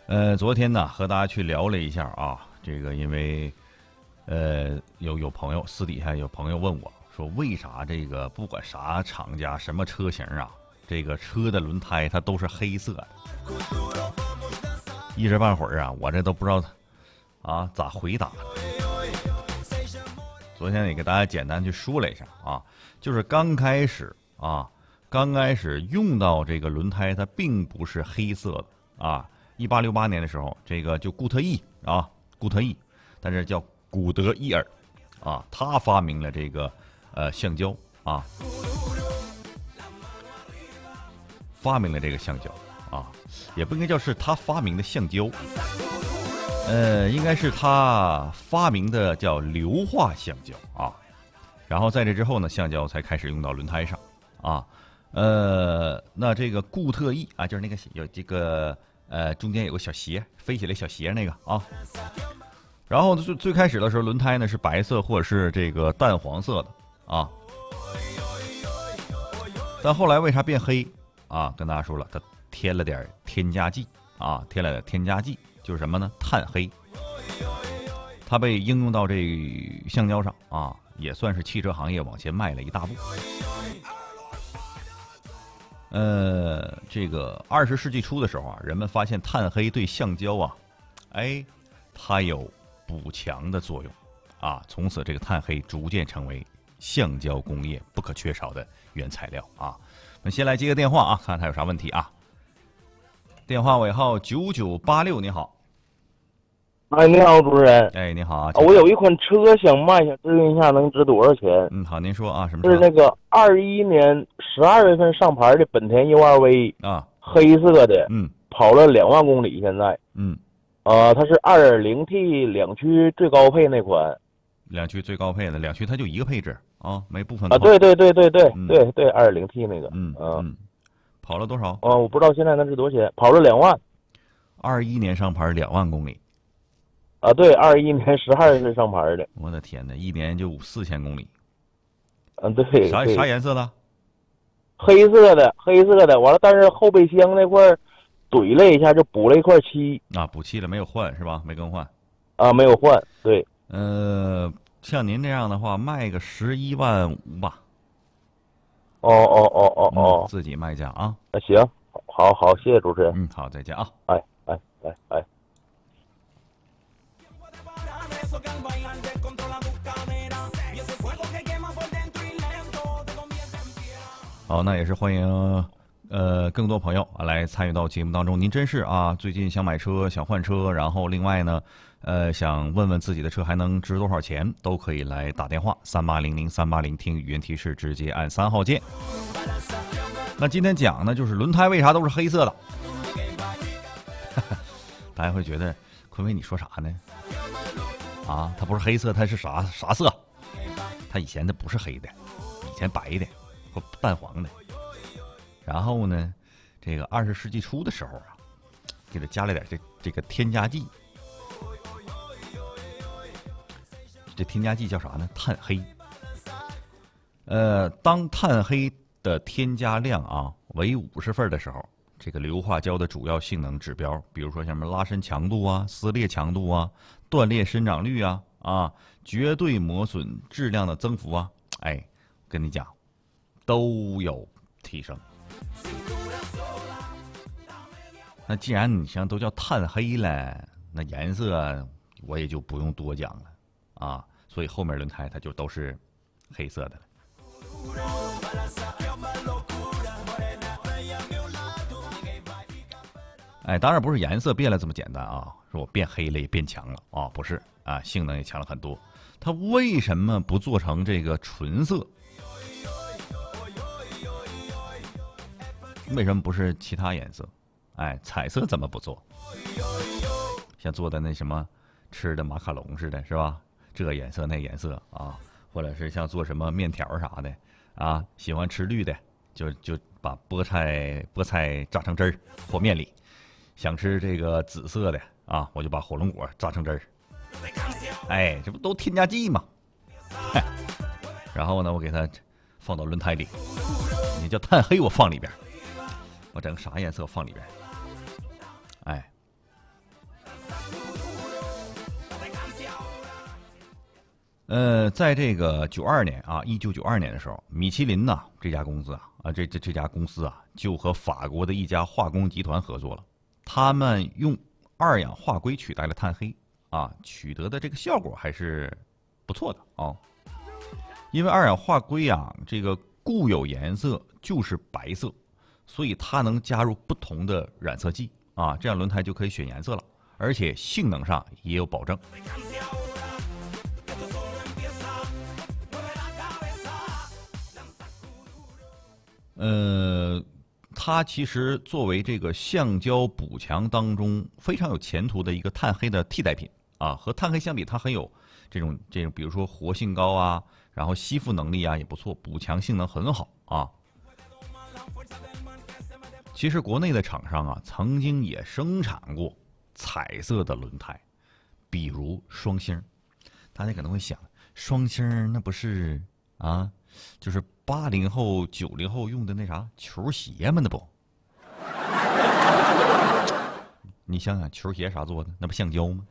昨天呢和大家去聊了一下啊，这个因为有朋友私底下有朋友问我说，为啥这个不管啥厂家什么车型啊，这个车的轮胎它都是黑色的？一时半会儿啊，我这都不知道啊咋回答。昨天也给大家简单去说了一下啊，就是刚开始用到这个轮胎，它并不是黑色的啊。1868年的时候，这个就固特异，但是叫古德伊尔啊，他发明了这个橡胶啊，也不应该叫是他发明的橡胶，应该是他发明的叫硫化橡胶啊。然后在这之后呢，橡胶才开始用到轮胎上啊。那这个固特异啊，就是那个有这个中间有个小斜飞起来小斜那个啊。然后最开始的时候，轮胎呢是白色或者是这个淡黄色的啊。但后来为啥变黑啊？跟大家说了，它添了点添加剂啊，就是什么呢？碳黑。它被应用到这橡胶上啊，也算是汽车行业往前迈了一大步。这个20世纪初的时候啊，人们发现碳黑对橡胶啊，它有补强的作用啊。从此这个碳黑逐渐成为橡胶工业不可缺少的原材料啊。那先来接个电话啊，看看他有啥问题啊。电话尾号9986，你好。 哎，你好，主持人。 哎，你好啊。 我有一款车想卖，想咨询一下能值多少钱？ 好，您说啊，什么车？ 是那个21年12月份上牌的本田 U2V 啊， 黑色的，跑了2万公里，现在，它是 2.0T 两驱最高配那款。 两驱最高配的，两驱它就一个配置啊，没部分啊，对，2.0T 那个， 跑了多少？ 我不知道现在那是多少钱，跑了2万。 21年上牌2万公里。 啊，对，21年12月份上牌的。 我的天哪，一年就4000公里。 对。 啥颜色的？ 黑色的。完了，但是后备箱那块怼了一下，就补了一块漆。 啊，补漆了，没有换是吧？没更换。 啊，没有换。对。 像您这样的话，卖个11万5吧。 哦。 自己卖价啊。 行，好，谢谢主持人。 好，再见啊。 哎。 好，那也是欢迎更多朋友来参与到节目当中。您真是啊，最近想买车想换车，然后另外呢想问问自己的车还能值多少钱，都可以来打电话3800-380，听语音提示，直接按3号键。那今天讲呢，就是轮胎为啥都是黑色的。大家会觉得坤伟你说啥呢？啊，它不是黑色，它是啥色？它以前它不是黑的，以前白的或淡黄的。然后呢，这个20世纪初的时候啊，给它加了点这个添加剂。这添加剂叫啥呢？碳黑。当碳黑的添加量啊为50份的时候，这个硫化胶的主要性能指标，比如说像什么拉伸强度啊、撕裂强度啊、断裂生长率啊、绝对磨损质量的增幅啊，跟你讲，都有提升。那既然你像都叫碳黑了，那颜色我也就不用多讲了啊。所以后面轮胎它就都是黑色的了。当然不是颜色变了这么简单啊，说我变黑了也变强了啊，不是啊，性能也强了很多。它为什么不做成这个纯色？为什么不是其他颜色？彩色怎么不做？像做的那什么吃的马卡龙似的，是吧？这颜色那颜色啊，或者是像做什么面条啥的啊，喜欢吃绿的，就把菠菜榨成汁儿和面里。想吃这个紫色的啊，我就把火龙果榨成汁儿。这不都添加剂吗？然后呢，我给它放到轮胎里。你叫碳黑，我放里边。我整个啥颜色放里边？ 在这个92年啊，1992年的时候，米其林呐这家公司这家公司啊，就和法国的一家化工集团合作了，他们用二氧化硅取代了碳黑啊，取得的这个效果还是不错的啊。因为二氧化硅啊，这个固有颜色就是白色，所以它能加入不同的染色剂啊，这样轮胎就可以选颜色了，而且性能上也有保证。它其实作为这个橡胶补强当中非常有前途的一个碳黑的替代品啊，和碳黑相比，它很有这种，比如说活性高啊，然后吸附能力啊也不错，补强性能很好啊。其实国内的厂商啊，曾经也生产过彩色的轮胎，比如双星。大家可能会想，双星那不是啊，就是80后、90后用的那啥球鞋吗？那不？你想想，球鞋啥做的？那不橡胶吗？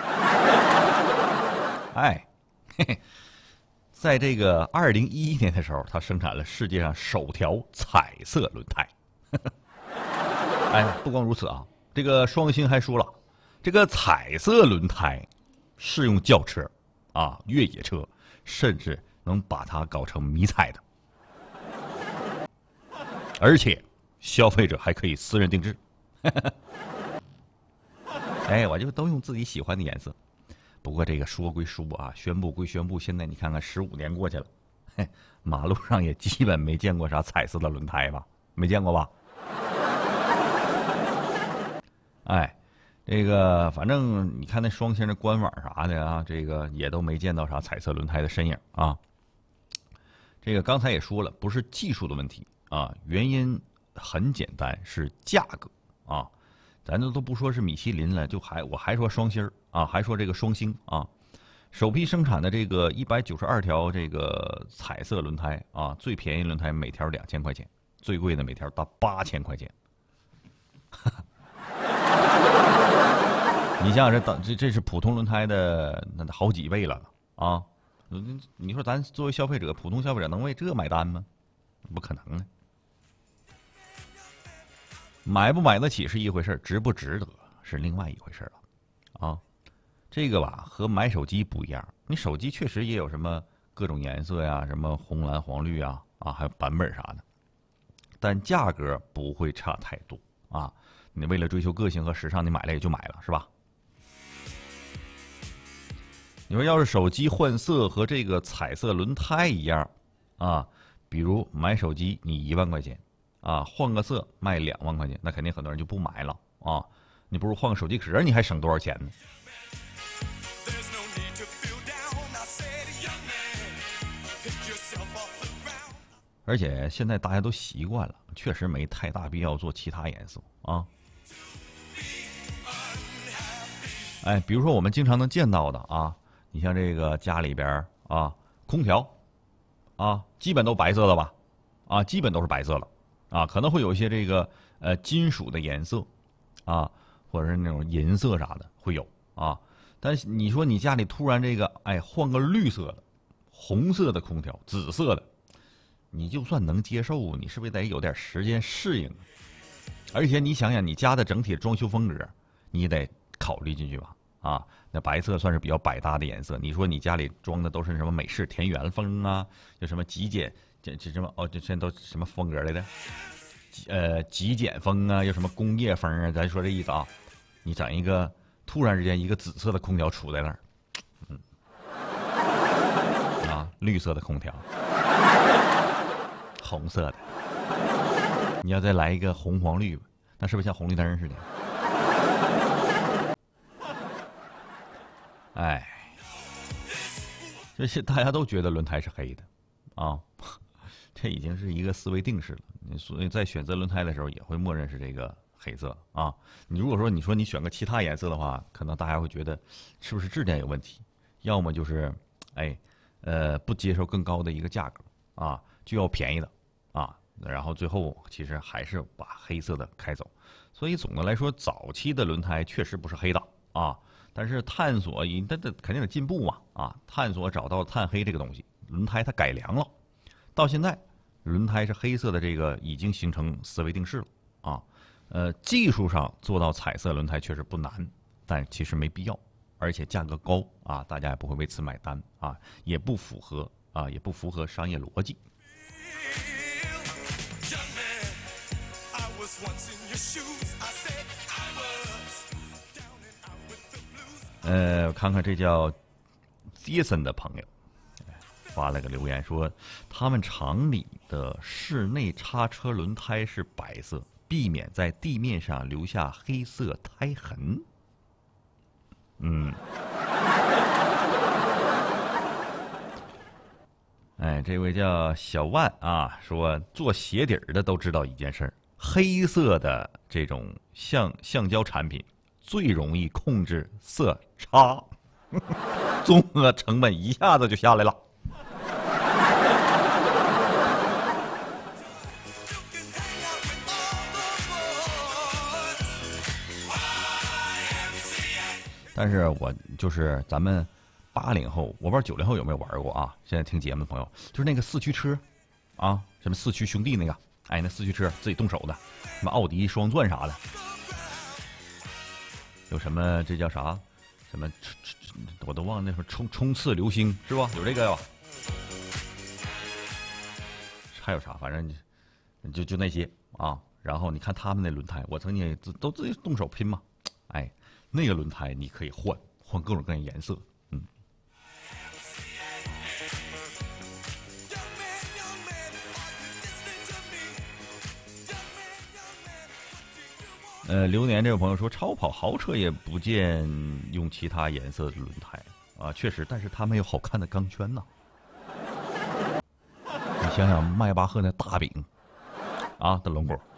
哎，嘿嘿，在这个2011年的时候，它生产了世界上首条彩色轮胎。哎，不光如此啊，这个双星还说了，这个彩色轮胎适用轿车啊、越野车，甚至能把它搞成迷彩的，而且消费者还可以私人定制。哎，我就都用自己喜欢的颜色。不过这个说归说啊，宣布归宣布，现在你看看15年过去了，嘿，马路上也基本没见过啥彩色的轮胎吧？没见过吧？哎，这个反正你看那双星的官网啥的啊，这个也都没见到啥彩色轮胎的身影啊。这个刚才也说了，不是技术的问题啊，原因很简单，是价格啊。咱这都不说是米其林了，我还说双星啊，还说这个双星啊。首批生产的这个192条这个彩色轮胎啊，最便宜轮胎每条2000块钱，最贵的每条达8000块钱。你想想这是普通轮胎的那好几倍了啊！你说咱作为消费者，普通消费者能为这买单吗？不可能啊！买不买得起是一回事，值不值得是另外一回事了啊！这个吧和买手机不一样，你手机确实也有什么各种颜色呀，什么红蓝黄绿啊，还有版本啥的，但价格不会差太多啊！你为了追求个性和时尚，你买了也就买了，是吧？你说要是手机换色和这个彩色轮胎一样啊，比如买手机你1万块钱啊，换个色卖2万块钱，那肯定很多人就不买了啊！你不如换个手机壳，你还省多少钱呢？而且现在大家都习惯了，确实没太大必要做其他颜色啊。哎，比如说我们经常能见到的啊，你像这个家里边啊，空调啊，基本都白色的吧？啊，基本都是白色了啊，可能会有一些这个金属的颜色啊，或者是那种银色啥的会有啊。但是你说你家里突然这个换个绿色的、红色的空调、紫色的，你就算能接受，你是不是得有点时间适应？而且你想想，你家的整体装修风格，你得考虑进去吧？啊，那白色算是比较百搭的颜色。你说你家里装的都是什么美式田园风啊，就什么极简，这什么这现在都什么风格来的？极简风啊，又什么工业风啊？咱说这意思啊，你整一个突然之间一个紫色的空调杵在那儿，绿色的空调，红色的，你要再来一个红黄绿，那是不是像红绿灯似的？哎，这些大家都觉得轮胎是黑的，啊，这已经是一个思维定式了。所以在选择轮胎的时候，也会默认是这个黑色啊。你如果说你选个其他颜色的话，可能大家会觉得是不是质量有问题，要么就是不接受更高的一个价格啊，就要便宜的啊，然后最后其实还是把黑色的开走。所以总的来说，早期的轮胎确实不是黑的啊。 但是探索它肯定得进步嘛啊！探索找到碳黑这个东西，轮胎它改良了，到现在轮胎是黑色的，这个已经形成思维定式了啊。技术上做到彩色轮胎确实不难，但其实没必要，而且价格高啊，大家也不会为此买单啊，也不符合商业逻辑。看看这叫杰森的朋友发了个留言说，他们厂里的室内叉车轮胎是白色，避免在地面上留下黑色胎痕。这位叫小万啊，说做鞋底儿的都知道一件事儿，黑色的这种橡胶产品最容易控制色差，综合成本一下子就下来了。但是我就是咱们80后，我不知道90后有没有玩过啊？现在听节目的朋友，就是那个四驱车，啊，什么四驱兄弟那个，哎，那四驱车自己动手的，什么奥迪双钻啥的，有什么这叫啥？什么我都忘了，那什么冲刺流星是吧？有这个吧？还有啥？反正就那些啊。然后你看他们那轮胎，我曾经都自己动手拼嘛，哎。那个轮胎你可以换各种各样颜色，流年这位朋友说，超跑豪车也不见用其他颜色的轮胎啊，确实，但是它没有好看的钢圈呐。你想想迈巴赫那大饼啊的龙骨。